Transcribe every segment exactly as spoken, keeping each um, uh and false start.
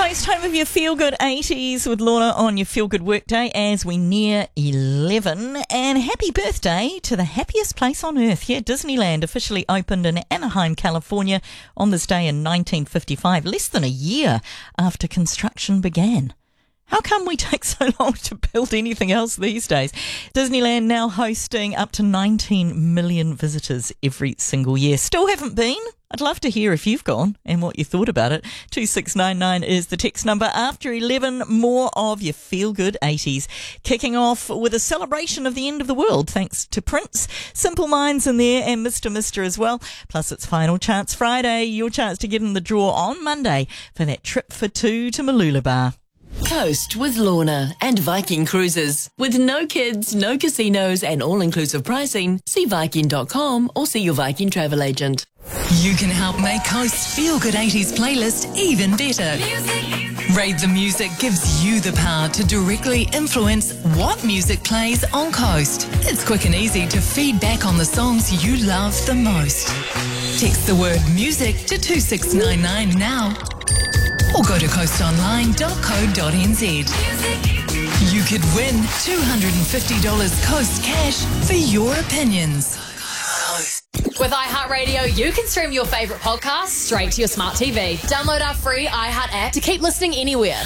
Coast, home of your Feel Good eighties with Lorna on your Feel Good Workday as we near eleven. And happy birthday to the happiest place on earth. Yeah, Disneyland officially opened in Anaheim, California on this day in nineteen fifty-five, less than a year after construction began. How come we take so long to build anything else these days? Disneyland now hosting up to nineteen million visitors every single year. Still haven't been? I'd love to hear if you've gone and what you thought about it. two six nine nine is the text number. After eleven, more of your feel-good eighties. Kicking off with a celebration of the end of the world, thanks to Prince. Simple Minds in there and Mister Mister as well. Plus, it's Final Chance Friday. Your chance to get in the draw on Monday for that trip for two to Mooloolaba. Coast with Lorna and Viking Cruises. With no kids, no casinos and all-inclusive pricing, see Viking dot com or see your Viking travel agent. You can help make Coast's Feel Good eighties playlist even better. Music. Rate the Music gives you the power to directly influence what music plays on Coast. It's quick and easy to feed back on the songs you love the most. Text the word music to two six nine nine now. Or go to coast online dot co dot n z. You could win two hundred fifty dollars Coast cash for your opinions. With iHeartRadio, you can stream your favourite podcasts straight to your smart T V. Download our free iHeart app to keep listening anywhere.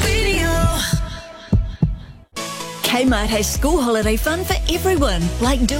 Kmart has school holiday fun for everyone, like doing